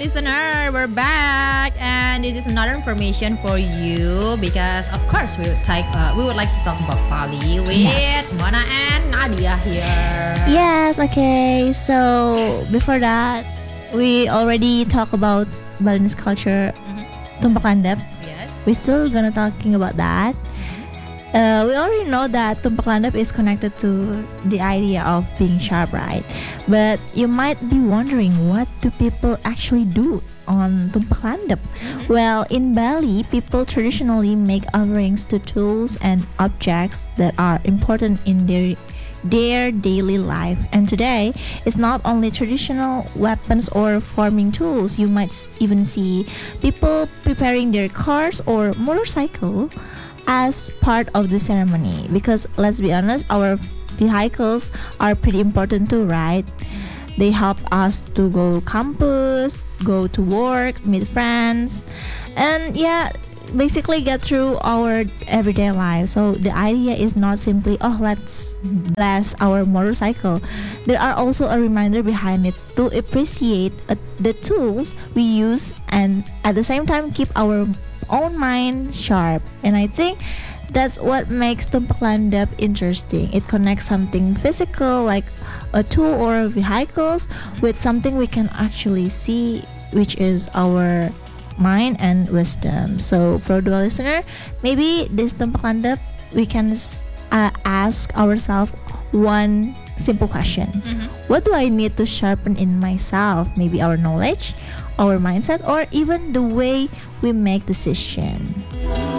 listener, we're back, and this is another information for you because, of course, we would like to talk about Bali with Mona and Nadia here. Yes, okay. So before that, we already talked about Balinese culture, Tumpak Landep. Yes. We're still gonna talking about that. We already know that Tumpak Landep is connected to the idea of being sharp, right? But you might be wondering, what do people actually do on Tumpak Landep? Well, in Bali, people traditionally make offerings to tools and objects that are important in their daily life. And today, it's not only traditional weapons or farming tools. You might even see people preparing their cars or motorcycle as part of the ceremony, because let's be honest, our vehicles are pretty important too, right? They help us to go campus, go to work, meet friends, and basically get through our everyday life. So the idea is not simply, oh, let's bless our motorcycle. There are also a reminder behind it to appreciate the tools we use, and at the same time keep our own mind sharp. And I think that's what makes Tumpak Landep interesting. It connects something physical like a tool or vehicles with something we can actually see, which is our mind and wisdom. So, Produa listener, maybe this Tumpak Landep we can ask ourselves one simple question. What do I need to sharpen in myself? Maybe our knowledge, our mindset, or even the way we make decision.